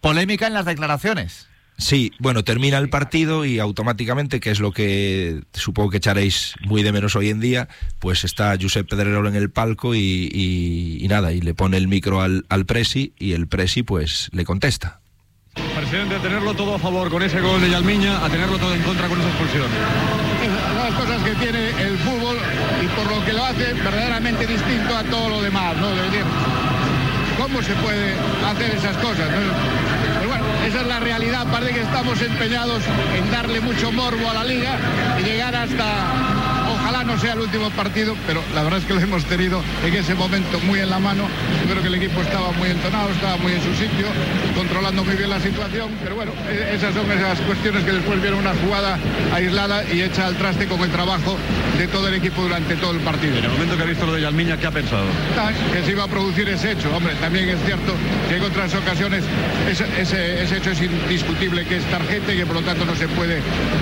polémica en las declaraciones. Sí, bueno, termina el partido y automáticamente, que es lo que supongo que echaréis muy de menos hoy en día, pues está Josep Pedrerol en el palco y nada, y le pone el micro al Presi y el Presi pues le contesta. Presidente, a tenerlo todo a favor con ese gol de Yalmiña, a tenerlo todo en contra con esa expulsión. Las cosas que tiene el fútbol y por lo que lo hace verdaderamente distinto a todo lo demás, ¿no? Es decir, ¿cómo se puede hacer esas cosas, ¿no? Pero bueno, esa es la realidad. Parece que estamos empeñados en darle mucho morbo a la liga y llegar hasta, ojalá no sea el último partido, pero la verdad es que lo hemos tenido en ese momento muy en la mano. Yo creo que el equipo estaba muy entonado, estaba muy en su sitio, controlando muy bien la situación, pero bueno, esas son esas cuestiones que después viene una jugada aislada y echa al traste con el trabajo de todo el equipo durante todo el partido. En el momento que ha visto lo de Yalmiña, ¿qué ha pensado? Que se iba a producir ese hecho. Hombre, también es cierto que en otras ocasiones ese hecho es indiscutible, que es tarjeta y que por lo tanto no se puede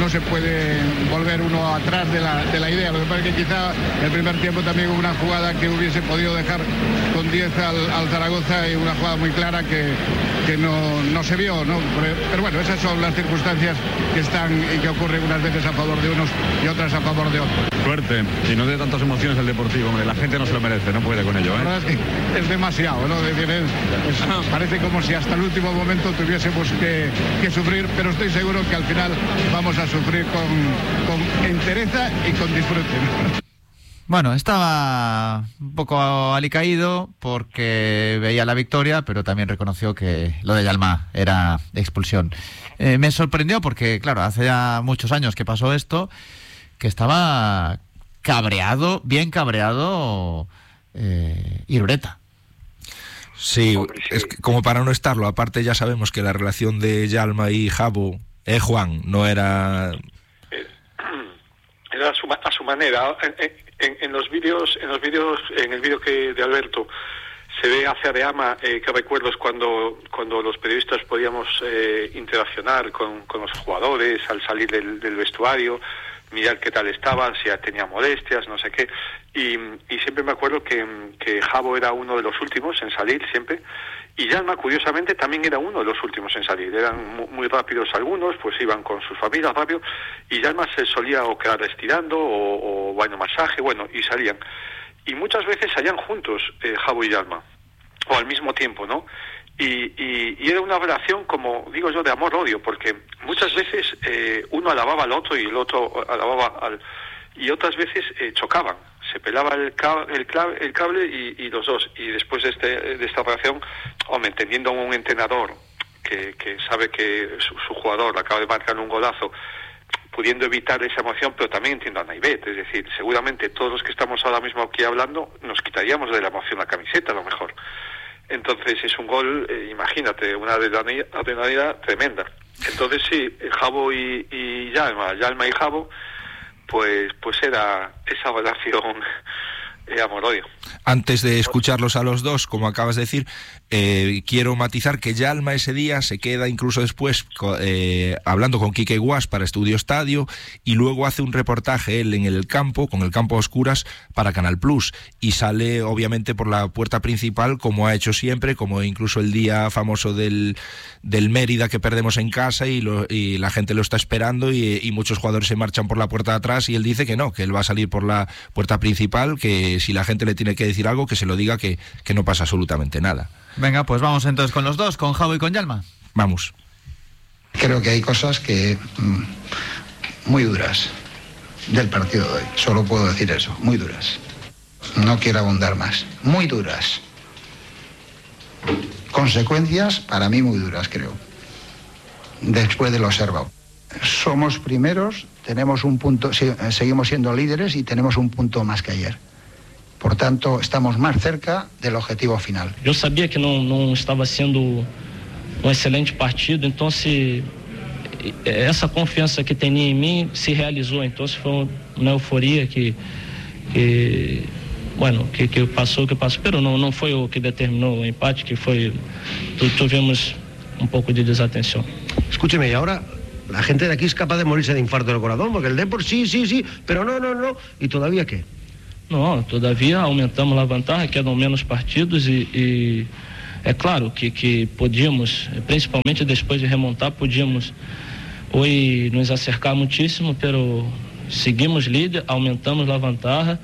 volver uno atrás de la idea. Lo que pasa es que quizá en el primer tiempo también hubo una jugada que hubiese podido dejar con 10 al Zaragoza, y una jugada muy clara que no se vio, ¿no? Pero bueno, esas son las circunstancias que están y que ocurren unas veces a favor de unos y otras a favor de otros. Suerte, y no de tantas emociones el Deportivo, hombre, la gente no se lo merece, no puede con ello, ¿eh? La verdad es que es demasiado, ¿no? Es decir, parece como si hasta el último momento tuviésemos que sufrir, pero estoy seguro que al final vamos a sufrir con entereza y con disfrute. Bueno, estaba un poco alicaído porque veía la victoria, pero también reconoció que lo de Yalma era expulsión. Me sorprendió porque, claro, hace ya muchos años que pasó esto, que estaba cabreado, bien cabreado, Irureta. Sí, es que como para no estarlo. Aparte ya sabemos que la relación de Yalma y Jabo, Juan, no era... Era a su manera. En los vídeos, en el vídeo de Alberto, se ve hacia de ama que recuerdos cuando los periodistas podíamos interaccionar con los jugadores al salir del vestuario, mirar qué tal estaban, si ya tenía molestias, no sé qué, y siempre me acuerdo que Jabo era uno de los últimos en salir siempre, y Yalma curiosamente también era uno de los últimos en salir. Eran muy rápidos algunos, pues iban con sus familias rápido, y Yalma se solía o quedar estirando o bueno, masaje, bueno, y salían. Y muchas veces salían juntos Jabo y Yalma, o al mismo tiempo, ¿no? Y era una relación, como digo yo, de amor-odio, porque muchas veces uno alababa al otro y el otro alababa al... Y otras veces chocaban, se pelaba el cable y los dos. Y después de esta relación, hombre, entendiendo a un entrenador que sabe que su jugador acaba de marcar un golazo, pudiendo evitar esa emoción, pero también entiendo a Naivet, es decir, seguramente todos los que estamos ahora mismo aquí hablando nos quitaríamos de la emoción la camiseta, a lo mejor. Entonces es un gol, imagínate, una adrenalina tremenda. Entonces sí, Jabo y Yalma y Jabo, pues era esa relación amor-odio. Antes de escucharlos a los dos, como acabas de decir, quiero matizar que Yalma ese día se queda incluso después hablando con Quique Guas para Estudio Estadio, y luego hace un reportaje él en el campo, con el campo a oscuras, para Canal Plus, y sale obviamente por la puerta principal, como ha hecho siempre, como incluso el día famoso del Mérida que perdemos en casa y la gente lo está esperando y muchos jugadores se marchan por la puerta de atrás, y él dice que no, que él va a salir por la puerta principal, que si la gente le tiene que decir algo, que se lo diga, que no pasa absolutamente nada. Venga, pues vamos entonces con los dos, con Jabo y con Yalma. Vamos. Creo que hay cosas que muy duras del partido de hoy, solo puedo decir eso, muy duras. No quiero abundar más, muy duras. Consecuencias para mí muy duras, creo, después de lo observado. Somos primeros, tenemos un punto, seguimos siendo líderes y tenemos un punto más que ayer. Por tanto, estamos más cerca del objetivo final. Eu sabia que não estava sendo excelente partido, então essa confiança que tinha em mim se realizou. Então foi uma euforia que passou, pero não foi o que determinou o empate, que foi tuvimos un poco de desatención. Escúcheme, y ahora la gente de aquí es capaz de morirse de infarto del corazón, porque el Depor sí, pero no, ¿y todavía qué? Não, todavía aumentamos a vantagem, quedam menos partidos e É claro que podíamos, principalmente depois de remontar, podíamos hoje nos acercar muitíssimo, pero seguimos líder, aumentamos a vantagem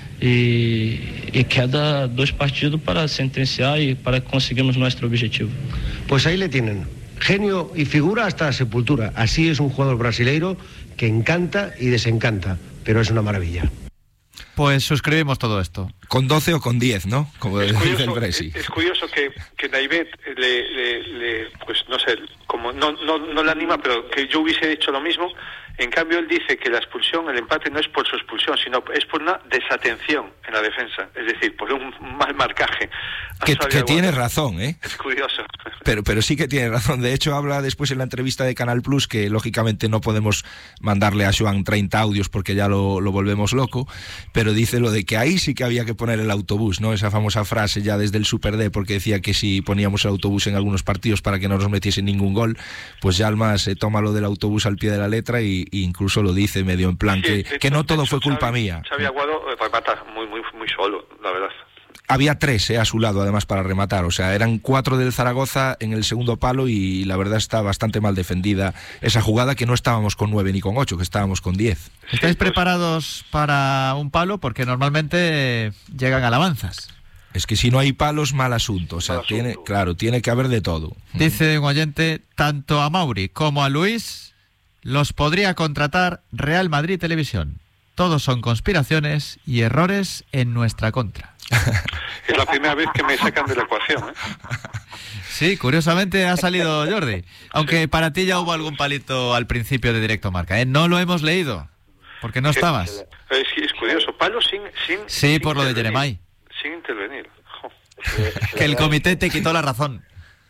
e queda 2 partidos para sentenciar e para que conseguimos nuestro objetivo. Pues ahí le tienen, genio y figura hasta la sepultura. Así es un jugador brasileiro que encanta y desencanta, pero es una maravilla. Pues suscribimos todo esto. Con 12 o con 10, ¿no? Como dice el Bresi. Es curioso que Naivet pues no sé, como no le anima, pero que yo hubiese hecho lo mismo. En cambio, él dice que la expulsión, el empate, no es por su expulsión, sino es por una desatención en la defensa, es decir, por un mal marcaje. Que tiene razón, ¿eh? Es curioso. Pero sí que tiene razón. De hecho, habla después en la entrevista de Canal Plus que, lógicamente, no podemos mandarle a Joan 30 audios porque ya lo volvemos loco, pero dice lo de que ahí sí que había que poner el autobús, ¿no? Esa famosa frase ya desde el Super D, porque decía que si poníamos el autobús en algunos partidos para que no nos metiesen ningún gol, pues Yalma se toma lo del autobús al pie de la letra y incluso lo dice medio en plan que no todo fue culpa mía. Xavi Aguado remata muy solo, la verdad. Había 3 a su lado además para rematar, o sea, eran 4 del Zaragoza en el segundo palo y la verdad está bastante mal defendida esa jugada, que no estábamos con 9 ni con 8, que estábamos con 10. ¿Estáis preparados para un palo? Porque normalmente llegan alabanzas. Es que si no hay palos, mal asunto, o sea, tiene que haber de todo. Dice un oyente, tanto a Mauri como a Luis los podría contratar Real Madrid Televisión. Todos son conspiraciones y errores en nuestra contra. Es la primera vez que me sacan de la ecuación, ¿eh? Sí, curiosamente ha salido Jordi. Aunque para ti ya hubo algún palito al principio de Directo Marca, ¿eh? No lo hemos leído, porque no estabas. Es curioso, palo sin sí, por lo de Jeremai. Sin intervenir. Que el comité te quitó la razón.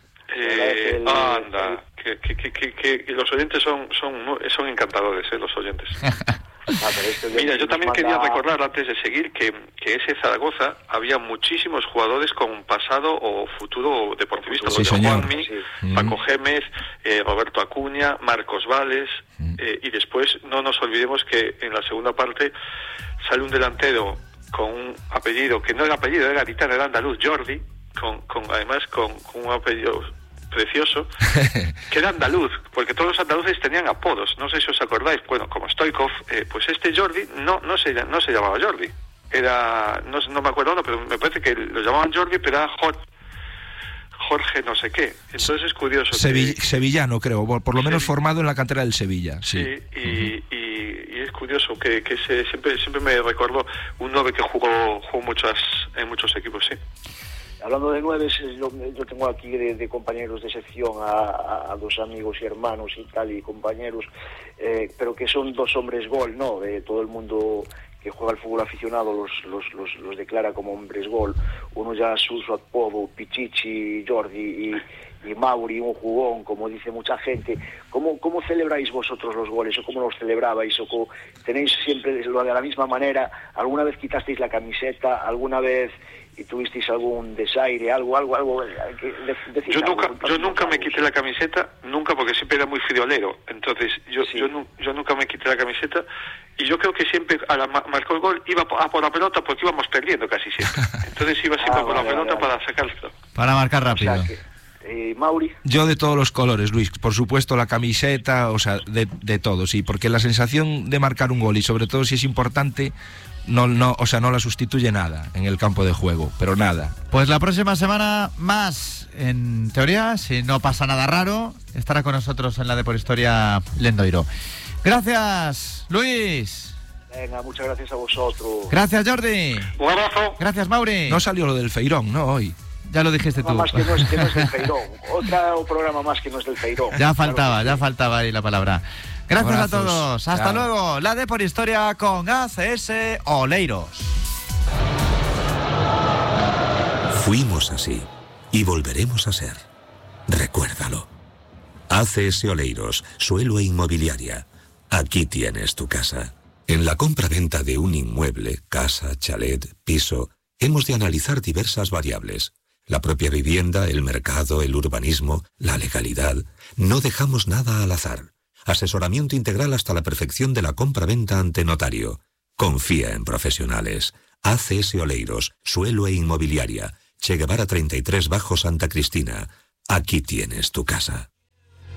Anda, que los oyentes son encantadores, los oyentes. Mira, yo también quería recordar, antes de seguir, que ese Zaragoza había muchísimos jugadores con un pasado o futuro deportivista. Sí, señor. Juanmi, Paco Gémez, Roberto Acuña, Marcos Vales, y después no nos olvidemos que en la segunda parte sale un delantero con un apellido, que no era apellido, era gitano, era andaluz, Jordi, además con un apellido precioso, que era andaluz, porque todos los andaluces tenían apodos, no sé si os acordáis, bueno, como Stoikov, pues este Jordi no se llamaba Jordi, era, no me acuerdo, pero me parece que lo llamaban Jordi, pero era Jorge no sé qué, entonces es curioso. Sevillano, creo, por lo menos formado en la cantera del Sevilla. Sí, y es curioso que siempre me recordó un 9 que jugó en muchos equipos, sí. Hablando de 9, yo tengo aquí de compañeros de sección a 2 amigos y hermanos y tal, y compañeros, pero que son 2 hombres gol, ¿no? Todo el mundo que juega al fútbol aficionado los declara como hombres gol. Uno ya su apodo, Pichichi, Jordi y Mauri, un jugón, como dice mucha gente. ¿Cómo celebráis vosotros los goles o cómo los celebrabais? ¿O tenéis siempre lo de la misma manera? ¿Alguna vez quitasteis la camiseta? ¿Alguna vez y tuvisteis algún desaire, algo? Yo nunca me quité la camiseta, nunca, porque siempre era muy friolero. Entonces yo nunca me quité la camiseta y yo creo que siempre marcó el gol iba a por la pelota porque íbamos perdiendo casi siempre. Entonces iba siempre por la pelota para sacarlo. Para marcar rápido. O sea Mauri. Yo de todos los colores, Luis, por supuesto la camiseta, o sea, de todo, sí, porque la sensación de marcar un gol y sobre todo si es importante, no la sustituye nada en el campo de juego, pero nada. Pues la próxima semana más, en teoría, si no pasa nada raro, estará con nosotros en la Deporhistoria Lendoiro. Gracias, Luis. Venga, muchas gracias a vosotros. Gracias, Jordi. Un abrazo. Gracias, Mauri. No salió lo del Feirón, ¿no? Hoy. Ya lo dijiste tú. Más que no es del Feirón. Otro programa más que no es del Feirón. Ya faltaba ahí la palabra. Gracias a todos. Hasta luego. La Deporhistoria con ACS Oleiros. Fuimos así y volveremos a ser. Recuérdalo. ACS Oleiros, suelo e inmobiliaria. Aquí tienes tu casa. En la compra-venta de un inmueble, casa, chalet, piso, hemos de analizar diversas variables. La propia vivienda, el mercado, el urbanismo, la legalidad. No dejamos nada al azar. Asesoramiento integral hasta la perfección de la compra-venta ante notario. Confía en profesionales. ACS Oleiros, suelo e inmobiliaria. Che Guevara 33 Bajo Santa Cristina. Aquí tienes tu casa.